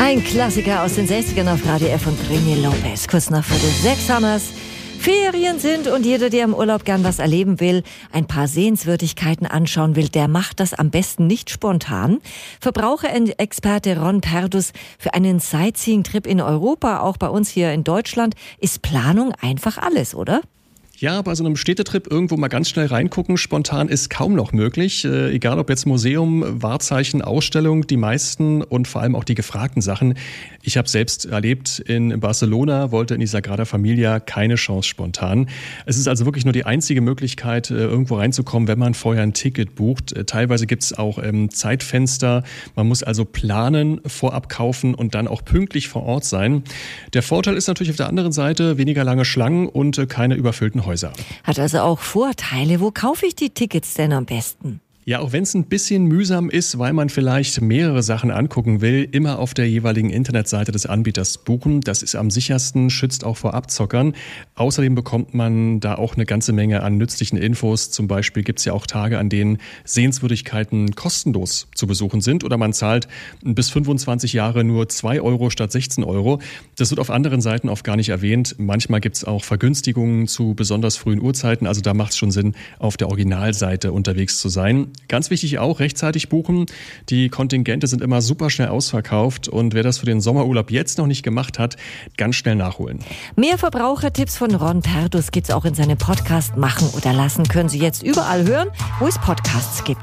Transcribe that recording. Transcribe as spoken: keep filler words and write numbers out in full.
Ein Klassiker aus den sechzigern auf Radio F und René Lopez. Kurz nach Viertel sechs haben wir's. Ferien sind und jeder, der im Urlaub gern was erleben will, ein paar Sehenswürdigkeiten anschauen will, der macht das am besten nicht spontan. Verbraucherexperte Ron Perdus: für einen Sightseeing-Trip in Europa, auch bei uns hier in Deutschland, ist Planung einfach alles, oder? Ja, bei so einem Städtetrip irgendwo mal ganz schnell reingucken, spontan ist kaum noch möglich. Äh, egal ob jetzt Museum, Wahrzeichen, Ausstellung, die meisten und vor allem auch die gefragten Sachen. Ich habe selbst erlebt in Barcelona, wollte in die Sagrada Familia, keine Chance spontan. Es ist also wirklich nur die einzige Möglichkeit, äh, irgendwo reinzukommen, wenn man vorher ein Ticket bucht. Äh, teilweise gibt es auch ähm, Zeitfenster. Man muss also planen, vorab kaufen und dann auch pünktlich vor Ort sein. Der Vorteil ist natürlich auf der anderen Seite weniger lange Schlangen und äh, keine überfüllten Häuser. Hat also auch Vorteile. Wo kaufe ich die Tickets denn am besten? Ja, auch wenn es ein bisschen mühsam ist, weil man vielleicht mehrere Sachen angucken will, immer auf der jeweiligen Internetseite des Anbieters buchen. Das ist am sichersten, schützt auch vor Abzockern. Außerdem bekommt man da auch eine ganze Menge an nützlichen Infos. Zum Beispiel gibt es ja auch Tage, an denen Sehenswürdigkeiten kostenlos zu besuchen sind oder man zahlt bis fünfundzwanzig Jahre nur zwei Euro statt sechzehn Euro. Das wird auf anderen Seiten oft gar nicht erwähnt. Manchmal gibt es auch Vergünstigungen zu besonders frühen Uhrzeiten. Also da macht es schon Sinn, auf der Originalseite unterwegs zu sein. Ganz wichtig auch, rechtzeitig buchen. Die Kontingente sind immer super schnell ausverkauft und wer das für den Sommerurlaub jetzt noch nicht gemacht hat, ganz schnell nachholen. Mehr Verbrauchertipps von Ron Perdus gibt's auch in seinem Podcast Machen oder Lassen. Können Sie jetzt überall hören, wo es Podcasts gibt.